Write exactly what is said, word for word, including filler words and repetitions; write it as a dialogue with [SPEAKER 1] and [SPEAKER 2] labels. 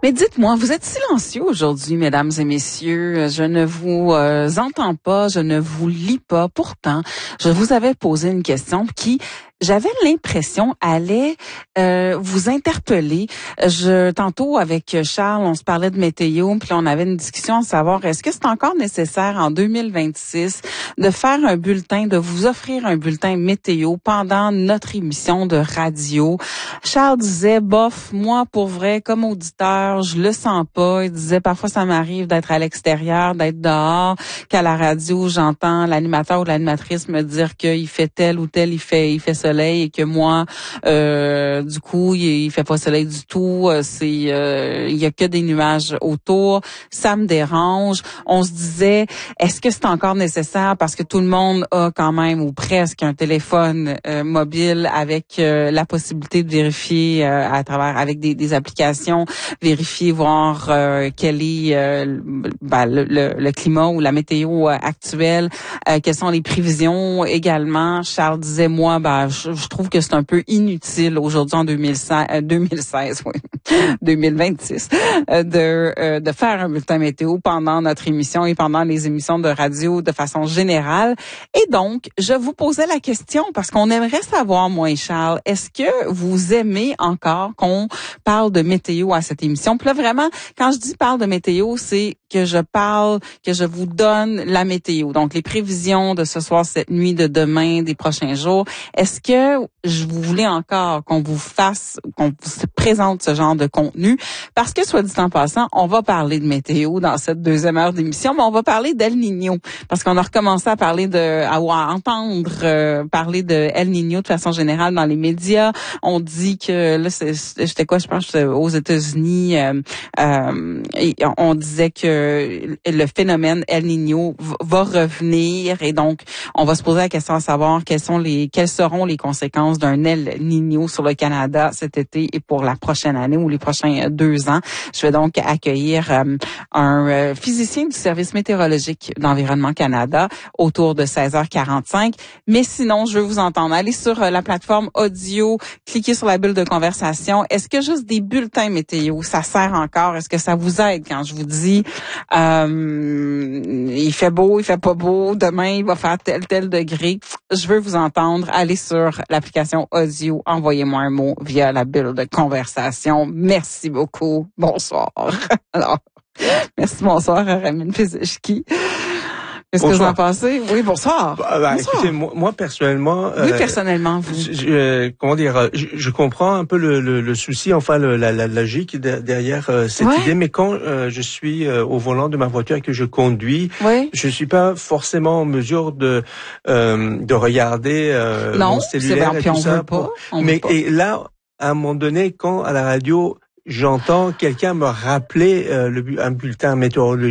[SPEAKER 1] Mais dites-moi, vous êtes silencieux aujourd'hui, mesdames et messieurs. Je ne vous euh, entends pas, je ne vous lis pas. Pourtant, je vous avais posé une question qui, j'avais l'impression, allait euh, vous interpeller. Je tantôt avec Charles, on se parlait de météo, puis on avait une discussion à savoir est-ce que c'est encore nécessaire en deux mille vingt-six de faire un bulletin, de vous offrir un bulletin météo pendant notre émission de radio. Charles disait bof, moi pour vrai comme auditeur, je le sens pas. Il disait parfois ça m'arrive d'être à l'extérieur, d'être dehors, qu'à la radio j'entends l'animateur ou l'animatrice me dire qu'il fait tel ou tel, il fait il fait soleil et que moi euh, du coup il, il fait pas soleil du tout. C'est euh, il y a que des nuages autour. Ça me dérange. On se disait est-ce que c'est encore nécessaire parce que tout le monde a quand même ou presque un téléphone euh, mobile avec euh, la possibilité de vérifier euh, à travers avec des, des applications, vérifier voir euh, quel est euh, ben, le, le, le climat ou la météo euh, actuelle, euh, quelles sont les prévisions également. Charles disait moi ben je, je trouve que c'est un peu inutile aujourd'hui en deux mille seize, euh, deux mille seize oui, deux mille vingt-six euh, de euh, de faire un bulletin météo pendant notre émission et pendant les émissions de radio de façon générale. Et donc, je vous posais la question parce qu'on aimerait savoir, moi et Charles, est-ce que vous aimez encore qu'on parle de météo à cette émission? Puis là, vraiment, quand je dis parle de météo, c'est que je parle, que je vous donne la météo. Donc, les prévisions de ce soir, cette nuit, de demain, des prochains jours. Est-ce que je vous voulez encore qu'on vous fasse, qu'on vous présente ce genre de contenu? Parce que, soit dit en passant, on va parler de météo dans cette deuxième heure d'émission, mais on va parler d'El Niño. Parce qu'on a recommencé à parler de, à, à entendre euh, parler de El Niño de façon générale dans les médias. On dit que, là, j'étais quoi, je pense, aux États-Unis, euh, euh, et on disait que le phénomène El Niño va revenir et donc on va se poser la question à savoir quelles sont les quelles seront les conséquences d'un El Niño sur le Canada cet été et pour la prochaine année ou les prochains deux ans. Je vais donc accueillir euh, un euh, physicien du service météorologique d'Environnement Canada autour de seize heures quarante-cinq. Mais sinon, je veux vous entendre. Allez sur euh, la plateforme audio, cliquez sur la bulle de conversation. Est-ce que juste des bulletins météo, ça sert encore? Est-ce que ça vous aide quand je vous dis Euh, il fait beau, il fait pas beau, demain il va faire tel tel degré. Je veux vous entendre. Allez sur l'application audio, envoyez-moi un mot via la bulle de conversation. Merci beaucoup. Bonsoir. Alors, merci, bonsoir à Ramin Fizishki. Qu'est-ce que vous en pensez? Oui, bonsoir.
[SPEAKER 2] Bah, bah, bonsoir. Écoutez, moi, moi personnellement...
[SPEAKER 1] Oui, euh, personnellement, vous.
[SPEAKER 2] Je, je, comment dire, je, je comprends un peu le, le, le souci, enfin le, la, la logique derrière euh, cette ouais. idée, mais quand euh, je suis euh, au volant de ma voiture et que je conduis, ouais. je suis pas forcément en mesure de euh, de regarder euh,
[SPEAKER 1] non,
[SPEAKER 2] mon cellulaire
[SPEAKER 1] c'est
[SPEAKER 2] et tout
[SPEAKER 1] on
[SPEAKER 2] ça.
[SPEAKER 1] Veut pas, on
[SPEAKER 2] mais
[SPEAKER 1] veut pas.
[SPEAKER 2] Et là, à un moment donné, quand à la radio, j'entends quelqu'un me rappeler euh, le, un bulletin météorologique,